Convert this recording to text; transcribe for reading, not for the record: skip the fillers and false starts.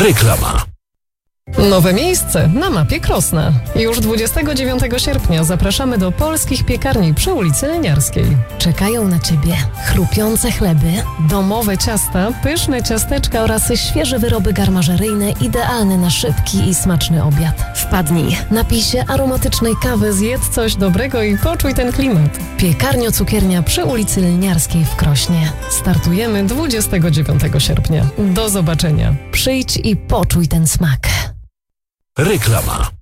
Reklama. Nowe miejsce na mapie Krosna. Już 29 sierpnia zapraszamy do polskich piekarni przy ulicy Leniarskiej. Czekają na Ciebie chrupiące chleby, Domowe ciasta, pyszne ciasteczka oraz świeże wyroby garmażeryjne idealne na szybki i smaczny obiad. Wpadnij, napij się aromatycznej kawy, zjedz coś dobrego i poczuj ten klimat. Piekarnio-cukiernia przy ulicy Leniarskiej w Krośnie. Startujemy 29 sierpnia. Do zobaczenia. Przyjdź i poczuj ten smak. Reklama.